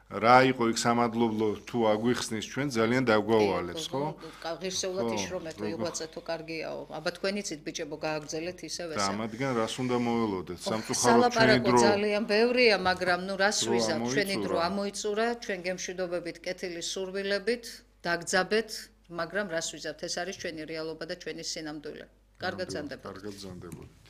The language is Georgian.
რა იყო იქ სამადლობლო თუ აგვიხსნის ჩვენ ძალიან დაგვავალებს, ხო? ღირსეულად იშრომეთო, იღვაწეთო, კარგიაო. აბა თქვენ იცით ბიჭებო, გააგრძელეთ ისევ ესე. და ამადგენ რას უნდა მოველოდეთ? სამწუხაროდ ჩვენი სალაპარაკო დრო ძალიან ბევრია, მაგრამ ნუ რას ვიზავთ? ჩვენი დრო ამოიწურა, ჩვენ გემშვიდობებით, კეთილი სურვილებით, დაგძაბეთ, მაგრამ რას ვიზავთ? ეს არის ჩვენი რეალობა და ჩვენი სინამდვილე. კარგად ზანდებოდეთ. კარგად ზანდებოდეთ.